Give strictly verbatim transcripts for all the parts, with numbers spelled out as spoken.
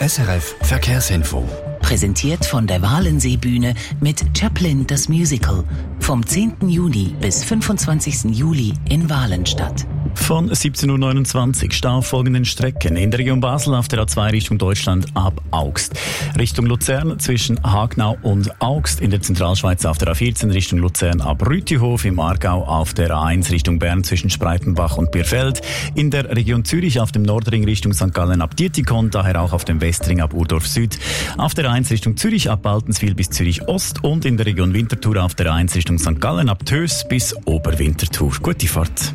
S R F Verkehrsinfo. Präsentiert von der Walensee-Bühne mit Chaplin das Musical. Vom zehnten Juni bis fünfundzwanzigsten Juli in Walenstadt. Von siebzehn Uhr neunundzwanzig Stau auf folgenden Strecken. In der Region Basel auf der A zwei Richtung Deutschland ab Augst. Richtung Luzern zwischen Hagnau und Augst. In der Zentralschweiz auf der A vierzehn Richtung Luzern ab Rütihof. Im Aargau auf der A eins Richtung Bern zwischen Spreitenbach und Birfeld. In der Region Zürich auf dem Nordring Richtung Sankt Gallen ab Dietikon. Daher auch auf dem Westring ab Urdorf Süd. Auf der A eins Richtung Zürich ab Baltenswil bis Zürich Ost. Und in der Region Winterthur auf der A eins Richtung Sankt Gallen ab Tös bis Oberwinterthur. Gute Fahrt.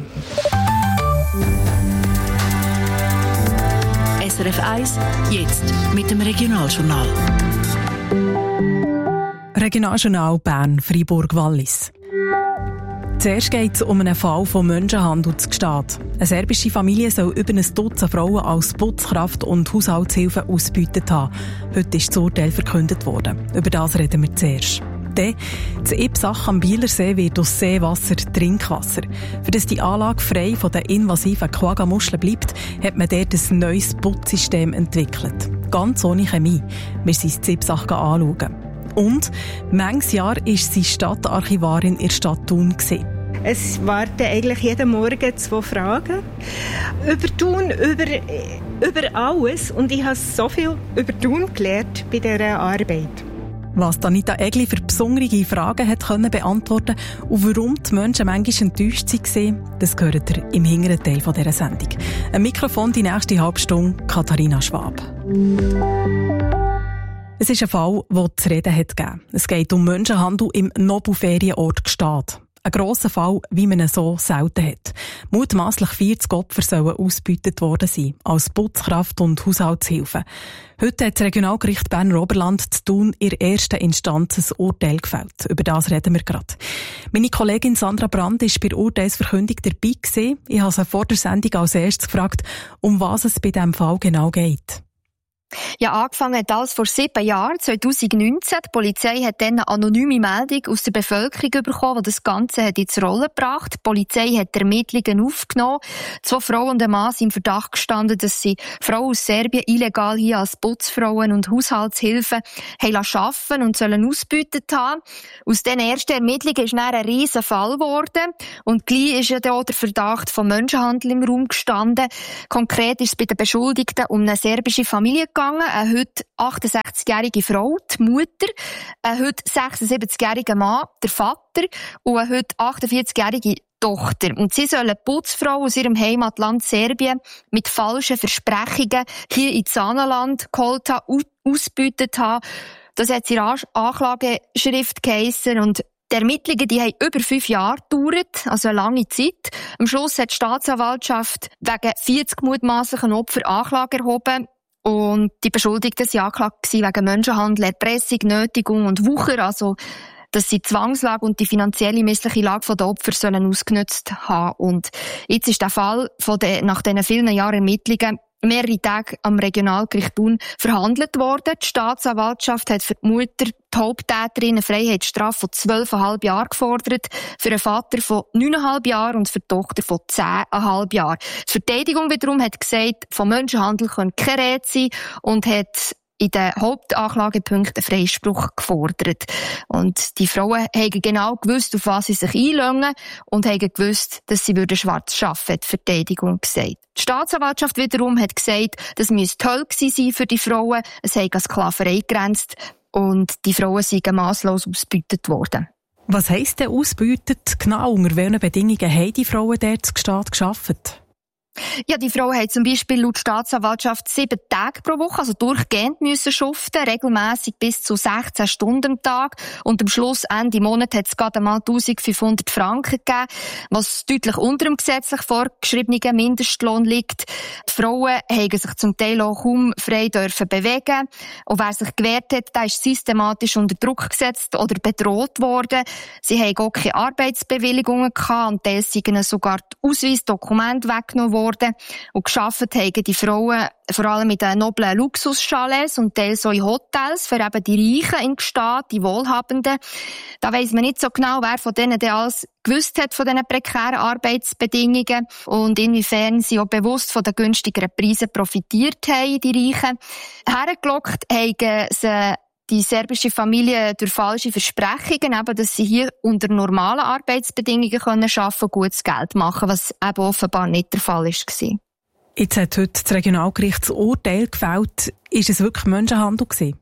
S R F eins, jetzt mit dem Regionaljournal. Regionaljournal Bern, Freiburg, Wallis. Zuerst geht es um einen Fall von Menschenhandel zu Gstaad. Eine serbische Familie soll über ein Dutzend Frauen als Putzkraft und Haushaltshilfe ausgebeutet haben. Heute ist das Urteil verkündet worden. Über das reden wir zuerst. Dann, das Ipsach am Bielersee wird aus Seewasser Trinkwasser. Für das die Anlage frei von den invasiven Quagga-Muscheln bleibt, hat man dort ein neues Putzsystem entwickelt. Ganz ohne Chemie. Wir sind das Ipsach anschauen. Und manches Jahr war sie Stadtarchivarin in der Stadt Thun. Es warten eigentlich jeden Morgen zwei Fragen. Über Thun, über, über alles. Und ich habe so viel über Thun gelernt bei dieser Arbeit. Was Anita Egli für besondere Fragen hat können beantworten und warum die Menschen manchmal enttäuscht waren, das hört ihr im hinteren Teil dieser Sendung. Ein Mikrofon die nächste halbe Stunde, Katharina Schwab. Es ist ein Fall, der zu reden hat gegeben. Es geht um Menschenhandel im Nobel-Ferienort Gstaad. Ein grosser Fall, wie man ihn so selten hat. Mutmaßlich vierzig Opfer sollen ausgebeutet worden sein, als Putzkraft und Haushaltshilfe. Heute hat das Regionalgericht Berner Oberland zu Thun in der ersten Instanz ein Urteil gefällt. Über das reden wir gerade. Meine Kollegin Sandra Brand war bei der Urteilsverkündung dabei gewesen. Ich habe sie vor der Sendung als erstes gefragt, um was es bei diesem Fall genau geht. Ja, angefangen hat alles vor sieben Jahren, zwanzig neunzehn. Die Polizei hat dann eine anonyme Meldung aus der Bevölkerung bekommen, die das Ganze hat ins Rollen gebracht. Die Polizei hat die Ermittlungen aufgenommen. Zwei Frauen und ein Mann sind im Verdacht gestanden, dass sie Frauen aus Serbien illegal hier als Putzfrauen und Haushaltshilfen haben arbeiten und sollen ausgebeutet haben. Aus diesen ersten Ermittlungen ist dann ein riesen Fall geworden. Und gleich ist ja da der Verdacht von Menschenhandel im Raum gestanden. Konkret ist es bei den Beschuldigten um eine serbische Familie gegangen. Eine heute achtundsechzigjährige Frau, die Mutter, ein heute sechsundsiebzigjähriger Mann, der Vater, und eine heute achtundvierzigjährige Tochter. Und sie sollen Putzfrau aus ihrem Heimatland Serbien mit falschen Versprechungen hier ins Saanenland geholt haben, ausgebeutet haben. Das hat sie in der Anklageschrift geheissen. Und die Ermittlungen, die haben über fünf Jahre gedauert, also eine lange Zeit. Am Schluss hat die Staatsanwaltschaft wegen vierzig mutmaßlichen Opfer Anklage erhoben. Und die Beschuldigten waren angeklagt wegen Menschenhandel, Erpressung, Nötigung und Wucher, also dass sie die Zwangslage und die finanzielle missliche Lage der Opfer sollen ausgenutzt haben. Und jetzt ist der Fall von den, nach diesen vielen Jahren Ermittlungen mehrere Tage am Regionalgericht Thun verhandelt worden. Die Staatsanwaltschaft hat für die Mutter, die Haupttäterin, eine Freiheitsstrafe von zwölfeinhalb Jahren gefordert, für den Vater von neuneinhalb Jahren und für die Tochter von zehneinhalb Jahren. Die Verteidigung wiederum hat gesagt, von Menschenhandel können keine Rede sein und hat in den Hauptanklagepunkten Freispruch gefordert. Und die Frauen haben genau gewusst, auf was sie sich einlösen und haben gewusst, dass sie schwarz arbeiten würden, hat die Verteidigung gesagt. Die Staatsanwaltschaft wiederum hat gesagt, das müsse toll gewesen sein für die Frauen, es sei an Sklaverei gegrenzt und die Frauen seien masslos ausgebeutet worden. Was heisst denn ausgebeutet? Genau unter welchen Bedingungen haben die Frauen dort zu Gstaad gearbeitet? Ja, die Frauen haben zum Beispiel laut Staatsanwaltschaft sieben Tage pro Woche, also durchgehend müssen schuften, regelmässig bis zu sechzehn Stunden am Tag. Und am Schluss, Ende Monat, hat es gerade einmal eintausendfünfhundert Franken gegeben, was deutlich unter dem gesetzlich vorgeschriebenen Mindestlohn liegt. Die Frauen haben sich zum Teil auch kaum frei dürfen bewegen. Und wer sich gewehrt hat, der ist systematisch unter Druck gesetzt oder bedroht worden. Sie haben auch keine Arbeitsbewilligungen gehabt und teils sind ihnen sogar die Ausweisdokumente weggenommen worden. worden. Und gearbeitet haben die Frauen vor allem mit den noblen Luxuschalets und teils so in Hotels für eben die Reichen in Gstaad, die Wohlhabenden. Da weiss man nicht so genau, wer von denen der alles gewusst hat von diesen prekären Arbeitsbedingungen und inwiefern sie auch bewusst von den günstigeren Preisen profitiert haben, die Reichen. Hergelockt haben sie die serbische Familie durch falsche Versprechungen, eben, dass sie hier unter normalen Arbeitsbedingungen arbeiten können, gutes Geld machen, was eben offenbar nicht der Fall war. Jetzt hat heute das Regionalgericht das Urteil gefällt. Ist es wirklich Menschenhandel gewesen?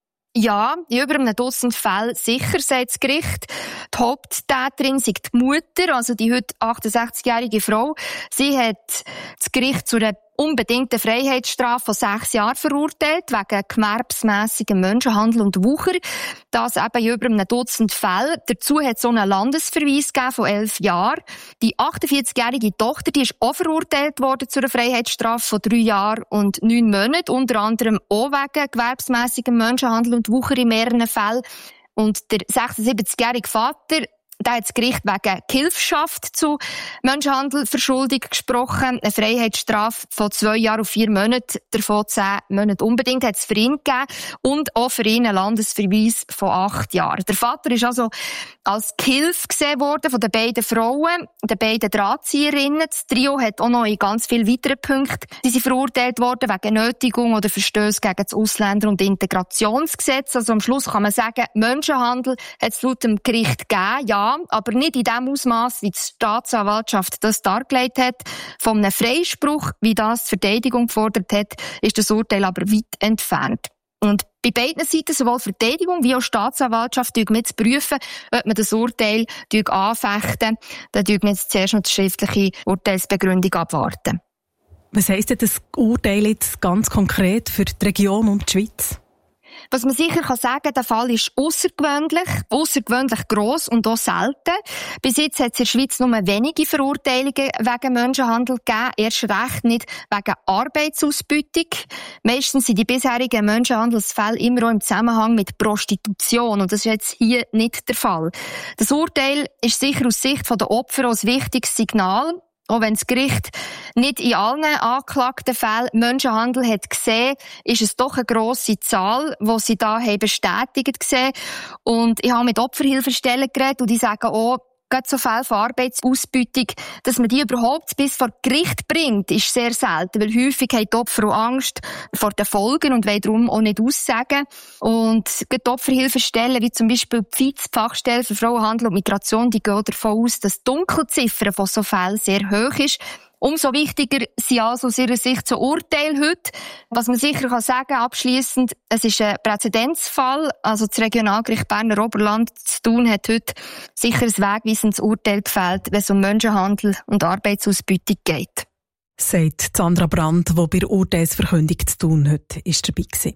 Ja, in über einem Dutzend Fällen sicher, sagt das Gericht. Die Haupttäterin sei die Mutter, also die heute achtundsechzigjährige Frau. Sie hat das Gericht zu einer unbedingten Freiheitsstrafe von sechs Jahren verurteilt, wegen gewerbsmässigem Menschenhandel und Wucher. Das eben in über einem Dutzend Fällen. Dazu hat es so einen Landesverweis gegeben von elf Jahren. Die achtundvierzigjährige Tochter, die ist auch verurteilt worden zu einer Freiheitsstrafe von drei Jahren und neun Monaten, unter anderem auch wegen gewerbsmässigem Menschenhandel und Wucher in mehreren Fällen. Und der sechsundsiebzigjährige Vater, da hat das Gericht wegen Gehilfschaft zu Menschenhandelverschuldung gesprochen. Eine Freiheitsstrafe von zwei Jahren und vier Monaten, davon zehn Monate unbedingt, hat es für ihn gegeben. Und auch für ihn ein Landesverweis von acht Jahren. Der Vater ist also als Gehilfe gesehen worden von den beiden Frauen, den beiden Drahtzieherinnen. Das Trio hat auch noch in ganz vielen weiteren Punkten, die sie verurteilt worden wegen Nötigung oder Verstöße gegen das Ausländer- und Integrationsgesetz. Also am Schluss kann man sagen, Menschenhandel hat es laut dem Gericht gegeben, ja, aber nicht in dem Ausmaß, wie die Staatsanwaltschaft das dargelegt hat. Von einem Freispruch, wie das die Verteidigung gefordert hat, ist das Urteil aber weit entfernt. Und bei beiden Seiten, sowohl Verteidigung wie auch Staatsanwaltschaft, mit zu prüfen, ob man das Urteil anfechten. Da müssen wir jetzt zuerst noch die schriftliche Urteilsbegründung abwarten. Was heisst denn das Urteil jetzt ganz konkret für die Region und die Schweiz? Was man sicher kann sagen, der Fall ist außergewöhnlich, außergewöhnlich gross und auch selten. Bis jetzt hat es in der Schweiz nur wenige Verurteilungen wegen Menschenhandel gegeben, erst recht nicht wegen Arbeitsausbeutung. Meistens sind die bisherigen Menschenhandelsfälle immer auch im Zusammenhang mit Prostitution und das ist jetzt hier nicht der Fall. Das Urteil ist sicher aus Sicht der Opfer ein wichtiges Signal. Auch wenn das Gericht nicht in allen angeklagten Fällen Menschenhandel hat gesehen, ist es doch eine grosse Zahl, die sie da haben bestätigt gesehen. Und ich habe mit Opferhilfestellen geredet und die sagen auch, gerade so Fälle von Arbeitsausbeutung, dass man die überhaupt bis vor Gericht bringt, ist sehr selten, weil häufig haben die Opfer auch Angst vor den Folgen und wollen darum auch nicht aussagen. Und die Opferhilfestellen, wie zum Beispiel die F I Z, die Fachstelle für Frauenhandel und Migration, die gehen davon aus, dass die Dunkelziffer von so Fällen sehr hoch ist. Umso wichtiger sind also aus ihrer Sicht so Urteile heute. Was man sicher kann sagen, abschliessend, es ist ein Präzedenzfall. Also das Regionalgericht Berner Oberland zu Thun hat heute sicher ein wegweisendes Urteil gefällt, wenn es um Menschenhandel und Arbeitsausbeutung geht. Sagt Sandra Brandt, die bei der Urteilsverkündung zu Thun heute ist dabei war.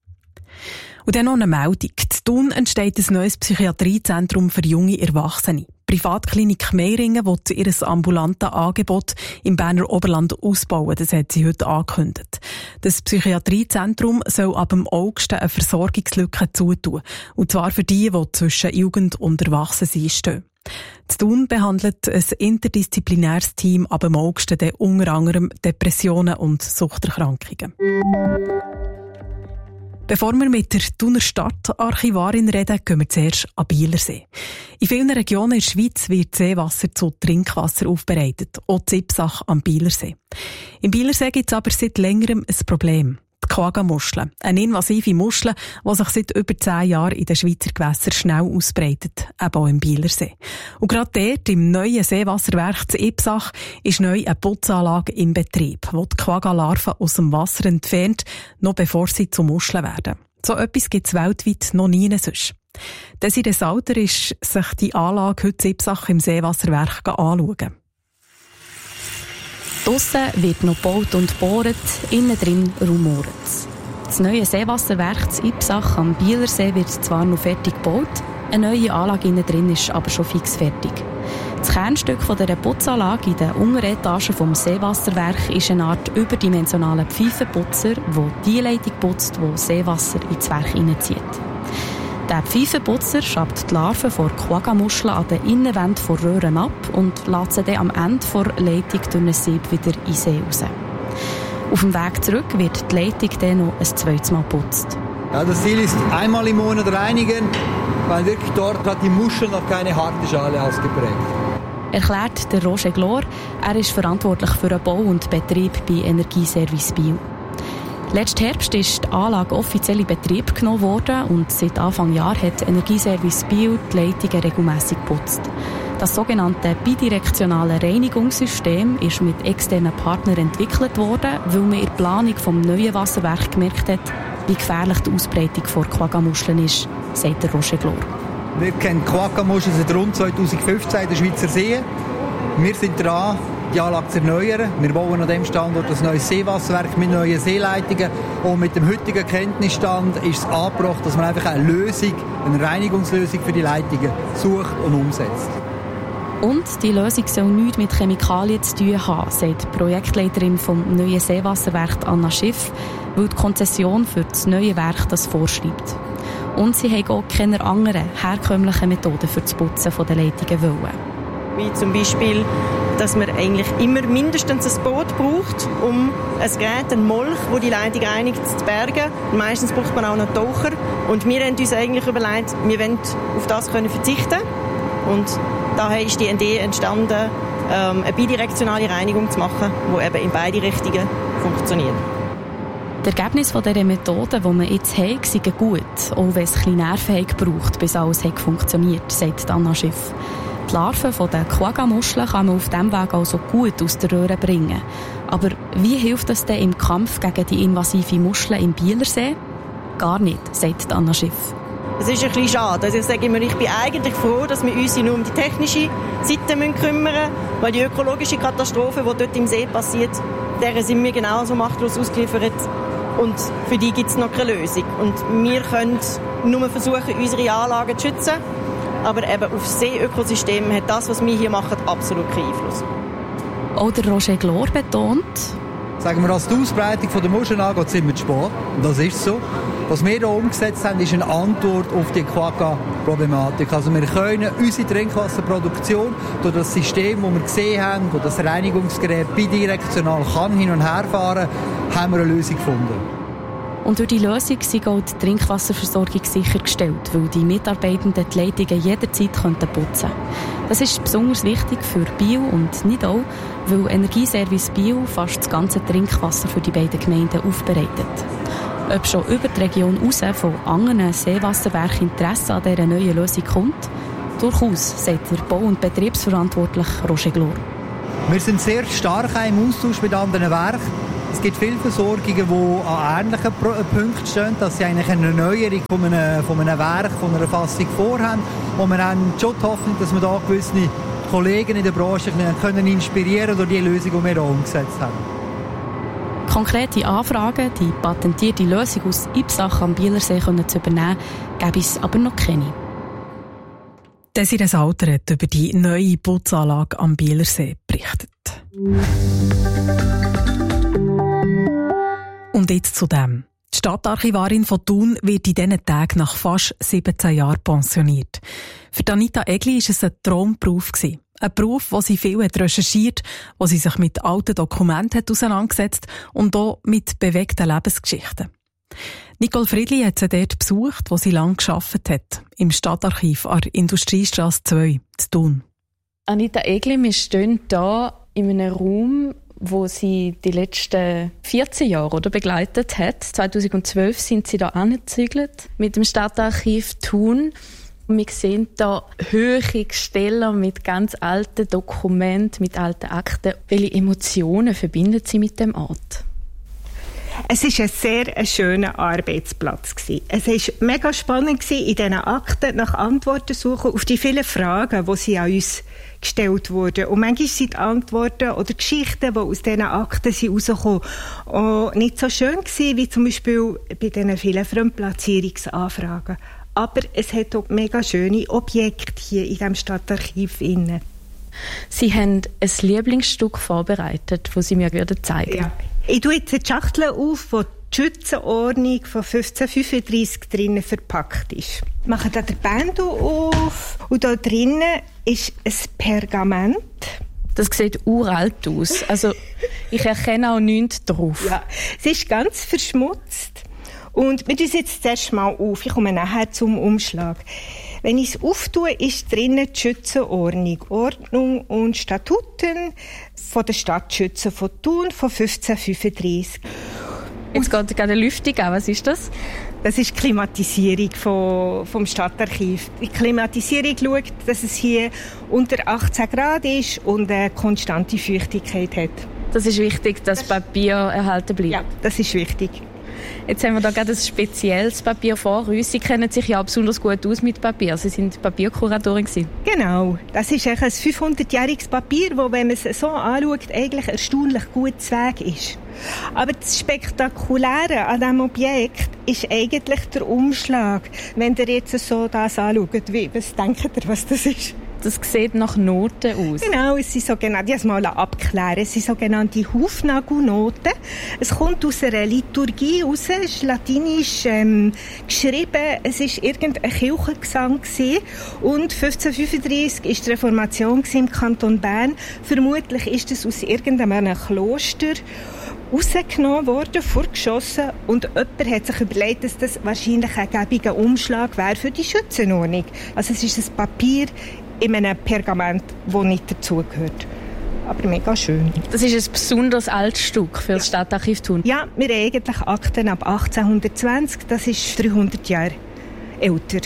Und dann noch eine Meldung. In Thun entsteht ein neues Psychiatriezentrum für junge Erwachsene. Die Privatklinik Meiringen will ihr ambulantes Angebot im Berner Oberland ausbauen. Das hat sie heute angekündigt. Das Psychiatriezentrum soll ab dem August eine Versorgungslücke zutun. Und zwar für die, die zwischen Jugend und Erwachsensein stehen. In Thun behandelt ein interdisziplinäres Team ab dem August dann unter anderem Depressionen und Suchterkrankungen. Bevor wir mit der Thuner Stadtarchivarin reden, gehen wir zuerst an Bielersee. In vielen Regionen in der Schweiz wird Seewasser zu Trinkwasser aufbereitet, auch in Ipsach am Bielersee. Im Bielersee gibt es aber seit längerem ein Problem. Die Quagga-Muschel, eine invasive Muschel, die sich seit über zehn Jahren in den Schweizer Gewässern schnell ausbreitet, eben auch im Bielersee. Und gerade dort, im neuen Seewasserwerk zu Ipsach, ist neu eine Putzanlage in Betrieb, die die Quagga-Larven aus dem Wasser entfernt, noch bevor sie zu Muscheln werden. So etwas gibt es weltweit noch nie sonst. Desiree Sauter ist sich die Anlage heute in Ipsach im Seewasserwerk anschauen. Draussen wird noch gebaut und gebohrt, innen drin rumort es. Das neue Seewasserwerk in Ipsach am Bielersee wird zwar noch fertig gebaut, eine neue Anlage innen drin ist aber schon fix fertig. Das Kernstück dieser Putzanlage in der unteren Etage des Seewasserwerks ist eine Art überdimensionaler Pfeifenputzer, der die Leitung putzt, die Seewasser ins Werk hineinzieht. Der Pfeifenputzer schabt die Larven vor Quagga-Muscheln an den Innenwänden von Röhren ab und lässt sie dann am Ende der Leitung durch einen Sieb wieder in den See raus. Auf dem Weg zurück wird die Leitung dann noch ein zweites Mal geputzt. Ja, das Ziel ist einmal im Monat reinigen, weil wirklich dort hat die Muschel noch keine harte Schale ausgeprägt. Erklärt der Roger Glor. Er ist verantwortlich für den Bau und Betrieb bei Energieservice Biel. Letzten Herbst ist die Anlage offiziell in Betrieb genommen worden und seit Anfang Jahr hat Energieservice Biel die Leitungen regelmässig geputzt. Das sogenannte bidirektionale Reinigungssystem ist mit externen Partnern entwickelt worden, weil man in der Planung des neuen Wasserwerks gemerkt hat, wie gefährlich die Ausbreitung von Quagga-Muscheln ist, sagt der Roger Glor. Wir kennen Quagga-Muscheln seit rund zweitausendfünfzehn in der Schweizer See. Wir sind dran, die Anlage zu erneuern. Wir bauen an diesem Standort ein neues Seewasserwerk mit neuen Seeleitungen. Und mit dem heutigen Kenntnisstand ist es angebracht, dass man einfach eine Lösung, eine Reinigungslösung für die Leitungen sucht und umsetzt. Und die Lösung soll nichts mit Chemikalien zu tun haben, sagt die Projektleiterin vom neuen Seewasserwerk Anna Schiff, weil die Konzession für das neue Werk das vorschreibt. Und sie haben auch keine anderen herkömmlichen Methoden für das Putzen der Leitungen wollen. Wie zum Beispiel, dass man eigentlich immer mindestens ein Boot braucht, um ein Gerät, einen Molch, wo die Leitung reinigt, zu bergen. Und meistens braucht man auch noch Taucher. Und wir haben uns eigentlich überlegt, wir wollen auf das können verzichten. Und daher ist die Idee entstanden, ähm, eine bidirektionale Reinigung zu machen, die eben in beide Richtungen funktioniert. Das Ergebnis dieser Methode, die wir jetzt haben, ist gut, auch wenn es ein bisschen Nerven gebraucht, bis alles hat funktioniert, sagt Anna Schiff. Die Larven der Quagga-Muscheln kann man auf diesem Weg also gut aus der Röhre bringen. Aber wie hilft das denn im Kampf gegen die invasive Muscheln im Bielersee? Gar nicht, sagt Anna Schiff. Es ist ein bisschen schade. Also ich sage immer, ich bin eigentlich froh, dass wir uns nur um die technische Seite kümmern müssen, weil die ökologische Katastrophe, die dort im See passiert, der sind wir genauso machtlos ausgeliefert. Und für die gibt es noch keine Lösung. Und wir können nur versuchen, unsere Anlagen zu schützen. Aber eben auf das Seeökosystem hat das, was wir hier machen, absolut keinen Einfluss. Auch der Roger Glor betont, sagen wir, als die Ausbreitung der Muscheln angeht, sind wir zu spät. Und das ist so. Was wir hier umgesetzt haben, ist eine Antwort auf die Quagga-Problematik. Also wir können unsere Trinkwasserproduktion durch das System, das wir gesehen haben, durch das Reinigungsgerät bidirektional kann hin und her fahren, haben wir eine Lösung gefunden. Und durch die Lösung ist auch die Trinkwasserversorgung sichergestellt, weil die Mitarbeitenden die Leitungen jederzeit putzen können. Das ist besonders wichtig für Biel und nicht auch, weil Energieservice Biel fast das ganze Trinkwasser für die beiden Gemeinden aufbereitet. Ob schon über die Region raus von anderen Seewasserwerken Interesse an dieser neuen Lösung kommt, durchaus, sagt der Bau- und Betriebsverantwortliche Roger Glor. Wir sind sehr stark im Austausch mit anderen Werken. Es gibt viele Versorgungen, die an ähnlichen Punkten stehen, dass sie eigentlich eine Erneuerung von einem, von einem Werk, von einer Fassung vorhaben. Und wir haben schon die Hoffnung, dass wir da gewisse Kollegen in der Branche können inspirieren durch die Lösung, die wir hier umgesetzt haben. Konkrete Anfragen, die patentierte Lösung aus Ipsach am Bielersee zu übernehmen, gäbe es aber noch keine. Desiree Salter hat über die neue Putzanlage am Bielersee berichtet. Und jetzt zu dem. Die Stadtarchivarin von Thun wird in diesen Tagen nach fast siebzehn Jahren pensioniert. Für Anita Egli war es ein Traumberuf. Ein Beruf, wo sie viel hat recherchiert, wo sie sich mit alten Dokumenten hat auseinandergesetzt und auch mit bewegten Lebensgeschichten. Nicole Friedli hat sie dort besucht, wo sie lange gearbeitet hat, im Stadtarchiv an der Industriestrasse zwei, in Thun. Anita Egli, wir stehen hier in einem Raum, wo sie die letzten vierzehn Jahre oder, begleitet hat. zweitausendzwölf sind sie hier angezügelt mit dem Stadtarchiv Thun. Wir sehen hier hohe Gestelle mit ganz alten Dokumenten, mit alten Akten. Welche Emotionen verbinden Sie mit dem Ort? Es war ein sehr schöner Arbeitsplatz. Es war mega spannend, in diesen Akten nach Antworten zu suchen auf die vielen Fragen, die sie an uns gestellt wurden. Und manchmal sind die Antworten oder Geschichten, die aus diesen Akten herauskommen, auch nicht so schön gewesen, wie zum Beispiel bei diesen vielen Fremdplatzierungsanfragen. Aber es hat auch mega schöne Objekte hier in diesem Stadtarchiv inne. Sie haben ein Lieblingsstück vorbereitet, das Sie mir zeigen würden. Ja. Ich tue jetzt die Schachtel auf, wo die die Schützenordnung von fünfzehnhundertfünfunddreissig drinnen verpackt ist. Wir machen da den Bändel auf und da drinnen ist ein Pergament. Das sieht uralt aus. Also, ich erkenne auch nichts drauf. Ja, es ist ganz verschmutzt. Und wir tun es jetzt zuerst mal auf. Ich komme nachher zum Umschlag. Wenn ich es auftue, ist drinnen die Schützenordnung. Ordnung und Statuten von der Stadtschützen von Thun von fünfzehnhundertfünfunddreissig. Jetzt geht gerade eine Lüftung an. Was ist das? Das ist die Klimatisierung von, vom Stadtarchiv. Die Klimatisierung schaut, dass es hier unter achtzehn Grad ist und eine konstante Feuchtigkeit hat. Das ist wichtig, dass das Papier erhalten bleibt? Ja, das ist wichtig. Jetzt haben wir da gerade ein spezielles Papier vor uns. Sie kennen sich ja auch besonders gut aus mit Papier. Sie sind Papierkuratorin gewesen. Genau. Das ist ein fünfhundertjähriges Papier, das, wenn man es so anschaut, eigentlich erstaunlich gut zu Weg ist. Aber das Spektakuläre an diesem Objekt ist eigentlich der Umschlag. Wenn ihr jetzt so das anschaut, wie, was denkt ihr, was das ist? Das sieht nach Noten aus. Genau, es sind sogenannte, ich mal abklären, es sind sogenannte Hufnagelnoten. Es kommt aus einer Liturgie raus, es ist latinisch ähm, geschrieben, es war irgendein Kirchengesang gewesen. Und fünfzehnhundertfünfunddreissig war die Reformation im Kanton Bern. Vermutlich ist es aus irgendeinem Kloster rausgenommen worden, vorgeschossen, und jemand hat sich überlegt, dass das wahrscheinlich ein gäbiger Umschlag wäre für die Schützenordnung. Also es ist ein Papier in einem Pergament, das nicht dazugehört. Aber mega schön. Das ist ein besonders altes Stück für das Stadtarchiv Thun. Ja, wir haben eigentlich Akten ab achtzehnhundertzwanzig, das ist dreihundert Jahre älter.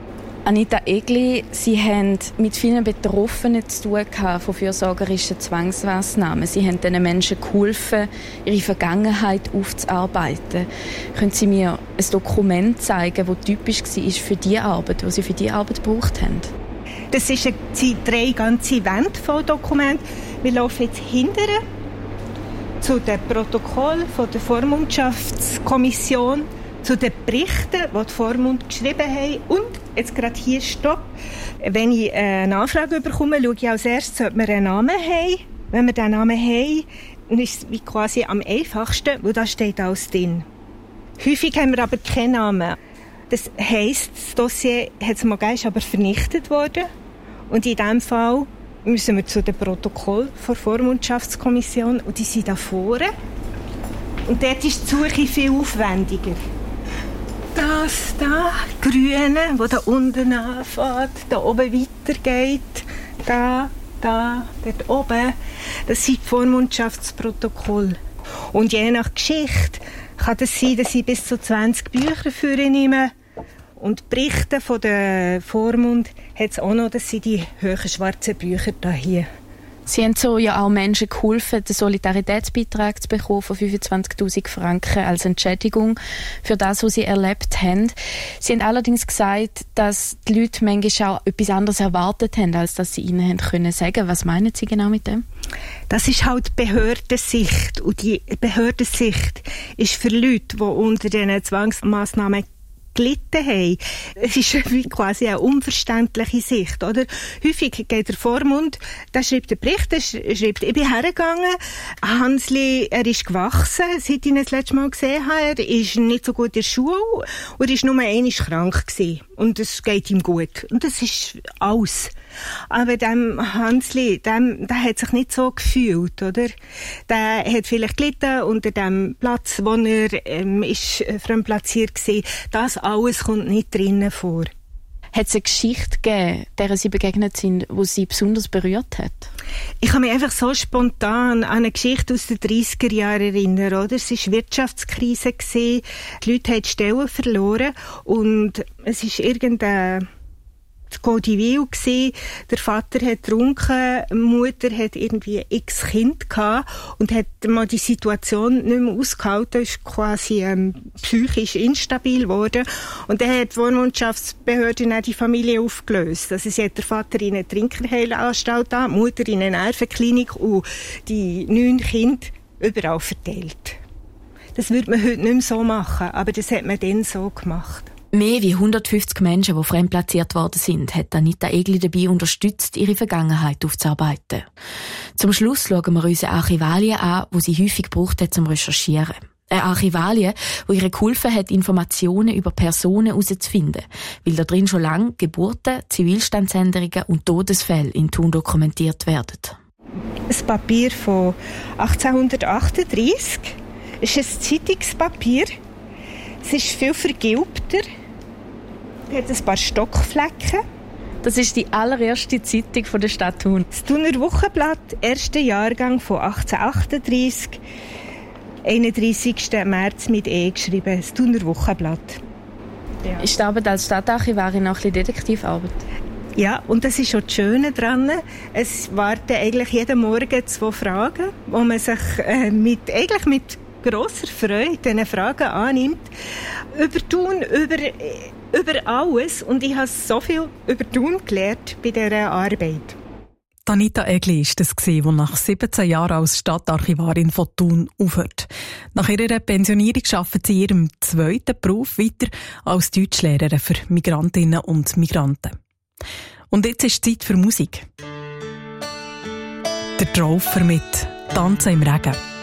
Anita Egli, Sie haben mit vielen Betroffenen zu tun gehabt von fürsorgerischen Zwangsmaßnahmen. Sie haben diesen Menschen geholfen, ihre Vergangenheit aufzuarbeiten. Können Sie mir ein Dokument zeigen, das typisch war für die Arbeit, die Sie für diese Arbeit gebraucht haben? Das sind drei ganze Wände voll Dokumente. Wir laufen jetzt hinterher zu den Protokollen der Vormundschaftskommission, zu den Berichten, die die Vormund geschrieben haben. Und jetzt gerade hier Stopp. Wenn ich eine Anfrage bekomme, schaue ich als erstes, ob wir einen Namen haben. Wenn wir diesen Namen haben, dann ist es quasi am einfachsten, wo da steht alles drin. Häufig haben wir aber keinen Namen. Das heisst, das Dossier hat es mal gegeben, ist aber vernichtet worden. Und in diesem Fall müssen wir zu dem Protokoll der Vormundschaftskommission, und die sind da vorne. Und dort ist die Suche viel aufwendiger. Das da, Grüne, wo da unten anfängt, da oben weitergeht, da, da, dort oben, das sind die Vormundschaftsprotokolle. Und je nach Geschichte kann es sein, dass ich bis zu zwanzig Bücher vornehme. Und Berichte von der Vormund hat es auch noch, das sind die hohen schwarzen Bücher da hier. Sie haben so ja auch Menschen geholfen, den Solidaritätsbeitrag zu bekommen von fünfundzwanzigtausend Franken als Entschädigung für das, was sie erlebt haben. Sie haben allerdings gesagt, dass die Leute manchmal auch etwas anderes erwartet haben, als dass sie ihnen haben können sagen. Was meinen Sie genau mit dem? Das ist halt Behördensicht. Und die Behördensicht ist für Leute, die unter diesen Zwangsmaßnahmen gelitten haben. Es ist wie quasi eine unverständliche Sicht, oder? Häufig geht der Vormund, der schreibt den Bericht, der schreibt, ich bin hergegangen, Hansli, er ist gewachsen, seit ich ihn das letzte Mal gesehen habe, er ist nicht so gut in der Schule und er ist nur einmal krank gewesen. Und es geht ihm gut. Und das ist alles. Aber dem Hansli, dem, der hat sich nicht so gefühlt, oder? Der hat vielleicht gelitten unter dem Platz, wo er ähm, ist fremdplatziert war. Das alles kommt nicht drinnen vor. Hat es eine Geschichte gegeben, der Sie begegnet sind, die Sie besonders berührt hat? Ich kann mich einfach so spontan an eine Geschichte aus den dreissiger Jahren erinnern. Oder? Es war Wirtschaftskrise, die Leute haben die Stellen verloren und es ist irgendein Godivil gsi. Der Vater hat getrunken, die Mutter hat irgendwie x Kind gehabt und hat mal die Situation nicht mehr ausgehalten, ist quasi ähm, psychisch instabil geworden. Und dann hat die Vormundschaftsbehörde dann die Familie aufgelöst. Also sie hat der Vater in eine Trinkerheilanstalt an, die Mutter in eine Nervenklinik und die neun Kinder überall verteilt. Das würde man heute nicht mehr so machen, aber das hat man dann so gemacht. Mehr wie hundertfünfzig Menschen, die fremdplatziert worden sind, hat Anita Egli dabei unterstützt, ihre Vergangenheit aufzuarbeiten. Zum Schluss schauen wir uns Archivalien an, die sie häufig gebraucht hat zum Recherchieren. Eine Archivalie, die ihr geholfen hat, Informationen über Personen herauszufinden, weil da drin schon lange Geburten, Zivilstandsänderungen und Todesfälle in Thun dokumentiert werden. Ein Papier von achtzehnhundertachtunddreissig. Es ist ein Zeitungspapier. Es ist viel vergilbter. Es hat ein paar Stockflecken. Das ist die allererste Zeitung von der Stadt Thun. Das Thuner Wochenblatt, erster Jahrgang von achtzehnhundertachtunddreissig. einunddreissigsten März mit E geschrieben, das Thuner Wochenblatt. Ja. Ist die Arbeit als Stadtarchivarin auch ein bisschen Detektivarbeit? Ja, und das ist auch das Schöne daran. Es warten eigentlich jeden Morgen zwei Fragen, wo man sich äh, mit, eigentlich mit grosser Freude diesen Fragen annimmt. Über Thun, über, über alles. Und ich habe so viel über Thun gelernt bei dieser Arbeit. Anita Egli war das, die nach siebzehn Jahren als Stadtarchivarin von Thun aufhört. Nach ihrer Pensionierung arbeitet sie in ihrem zweiten Beruf weiter als Deutschlehrerin für Migrantinnen und Migranten. Und jetzt ist Zeit für Musik. Der Traufer mit «Tanzen im Regen».